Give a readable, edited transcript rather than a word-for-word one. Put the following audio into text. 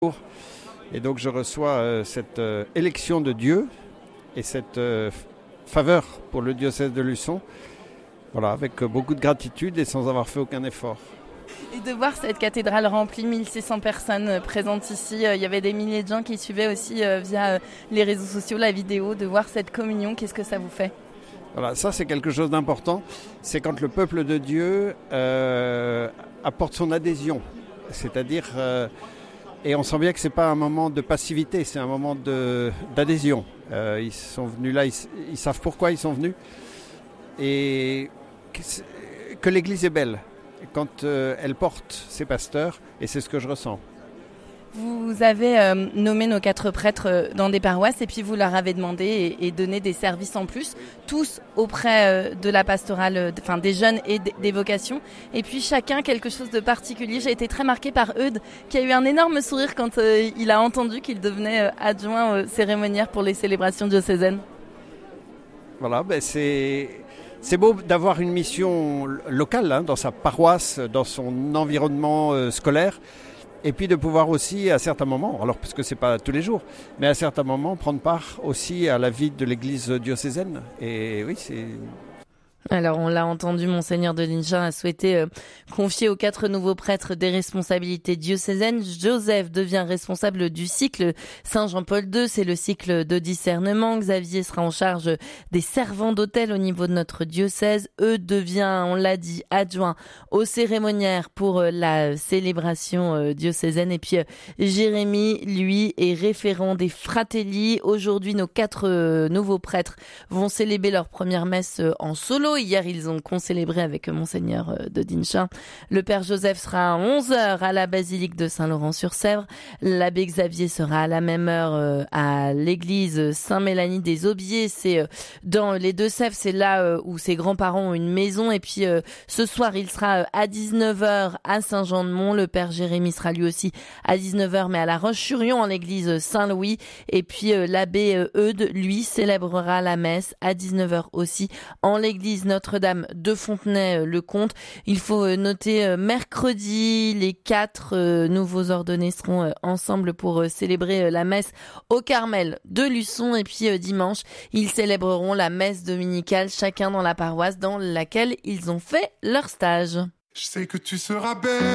Et donc je reçois cette élection de Dieu et cette faveur pour le diocèse de Luçon, voilà, avec beaucoup de gratitude et sans avoir fait aucun effort. Et de voir cette cathédrale remplie, 1600 personnes présentes ici, il y avait des milliers de gens qui suivaient aussi via les réseaux sociaux, la vidéo, de voir cette communion, qu'est-ce que ça vous fait ? Voilà, ça c'est quelque chose d'important, c'est quand le peuple de Dieu apporte son adhésion, c'est-à-dire... Et on sent bien que ce n'est pas un moment de passivité, c'est un moment d'adhésion. Ils sont venus là, ils savent pourquoi ils sont venus. Et que l'Église est belle quand elle porte ses pasteurs, et c'est ce que je ressens. Vous avez nommé nos 4 prêtres dans des paroisses et puis vous leur avez demandé et donné des services en plus, tous auprès de la pastorale, des jeunes et des vocations. Et puis chacun quelque chose de particulier. J'ai été très marquée par Eudes qui a eu un énorme sourire quand il a entendu qu'il devenait adjoint cérémoniaire pour les célébrations diocésaines. Voilà, c'est beau d'avoir une mission locale dans sa paroisse, dans son environnement scolaire. Et puis de pouvoir aussi, à certains moments, alors parce que ce n'est pas tous les jours, mais à certains moments, prendre part aussi à la vie de l'église diocésaine. Et oui, c'est... Alors, on l'a entendu, Monseigneur de Linchin a souhaité confier aux 4 nouveaux prêtres des responsabilités diocésaines. Joseph devient responsable du cycle Saint-Jean-Paul II, c'est le cycle de discernement. Xavier sera en charge des servants d'autel au niveau de notre diocèse. Eudes devient, on l'a dit, adjoint aux cérémoniaires pour la célébration diocésaine. Et puis, Jérémy, lui, est référent des Fratelli. Aujourd'hui, nos 4 nouveaux prêtres vont célébrer leur première messe en solo. Hier, ils ont concélébré avec Monseigneur de Dinchin. Le Père Joseph sera à 11h à la basilique de Saint-Laurent-sur-Sèvre. L'abbé Xavier sera à la même heure à l'église Saint-Mélanie des Aubiers. C'est dans les Deux-Sèvres, c'est là où ses grands-parents ont une maison. Et puis ce soir, il sera à 19h à Saint-Jean-de-Mont. Le Père Jérémy sera lui aussi à 19h, mais à la Roche-sur-Yon, en l'église Saint-Louis. Et puis l'abbé Eudes, lui, célébrera la messe à 19h aussi en l'église Notre-Dame de Fontenay-le-Comte. Il faut noter mercredi, les 4 nouveaux ordonnés seront ensemble pour célébrer la messe au Carmel de Luçon. Et puis dimanche, ils célébreront la messe dominicale, chacun dans la paroisse dans laquelle ils ont fait leur stage. Je sais que tu seras belle.